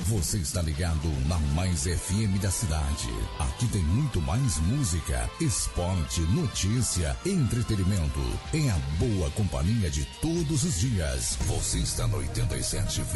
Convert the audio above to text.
Você está ligado na Mais FM da cidade. Aqui tem muito mais música, esporte, notícia, entretenimento. Em a boa companhia de todos os dias. Você está no 87,7.